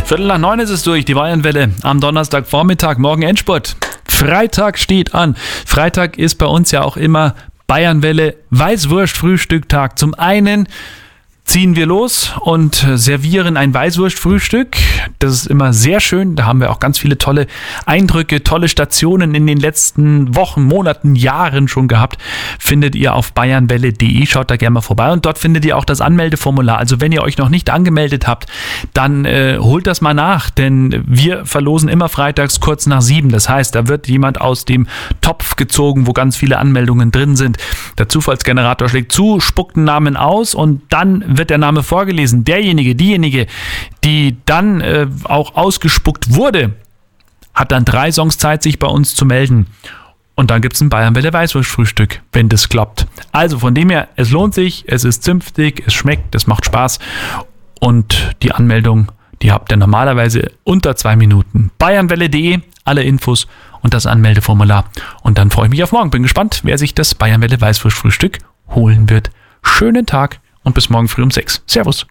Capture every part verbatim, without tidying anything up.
Viertel nach neun ist es durch, die Bayernwelle am Donnerstagvormittag, morgen Endspurt. Freitag steht an. Freitag ist bei uns ja auch immer Bayernwelle Weißwurst-Frühstücktag. Zum einen ziehen wir los und servieren ein Weißwurstfrühstück. Das ist immer sehr schön. Da haben wir auch ganz viele tolle Eindrücke, tolle Stationen in den letzten Wochen, Monaten, Jahren schon gehabt. Findet ihr auf bayernwelle punkt de. Schaut da gerne mal vorbei. Und dort findet ihr auch das Anmeldeformular. Also wenn ihr euch noch nicht angemeldet habt, dann äh, holt das mal nach. Denn wir verlosen immer freitags kurz nach sieben. Das heißt, da wird jemand aus dem Topf gezogen, wo ganz viele Anmeldungen drin sind. Der Zufallsgenerator schlägt zu, spuckt einen Namen aus und dann wird der Name vorgelesen. Derjenige, diejenige, die dann äh, auch ausgespuckt wurde, hat dann drei Songs Zeit, sich bei uns zu melden. Und dann gibt es ein Bayernwelle Weißwurstfrühstück, wenn das klappt. Also von dem her, es lohnt sich, es ist zünftig, es schmeckt, es macht Spaß. Und die Anmeldung, die habt ihr normalerweise unter zwei Minuten. bayernwelle punkt de, alle Infos und das Anmeldeformular. Und dann freue ich mich auf morgen. Bin gespannt, wer sich das Bayernwelle Weißwurstfrühstück holen wird. Schönen Tag. Und bis morgen früh um sechs. Servus.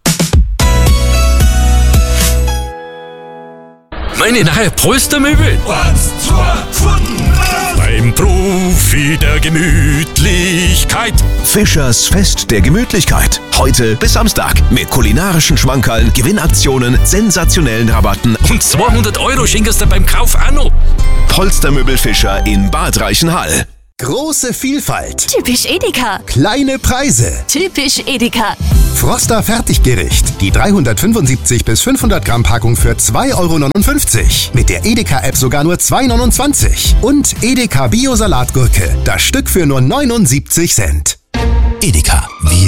Meine neue Polstermöbel. Beim Profi der Gemütlichkeit. Fischers Fest der Gemütlichkeit. Heute bis Samstag mit kulinarischen Schmankerln, Gewinnaktionen, sensationellen Rabatten. Und zweihundert Euro schenkst du beim Kauf auch noch. Polstermöbel Fischer in Bad Reichenhall. Große Vielfalt. Typisch Edeka. Kleine Preise. Typisch Edeka. Froster Fertiggericht. Die dreihundertfünfundsiebzig bis fünfhundert Gramm Packung für zwei Euro neunundfünfzig. Mit der Edeka-App sogar nur zwei Euro neunundzwanzig. Und Edeka Bio-Salatgurke. Das Stück für nur neunundsiebzig Cent. Edeka. Wir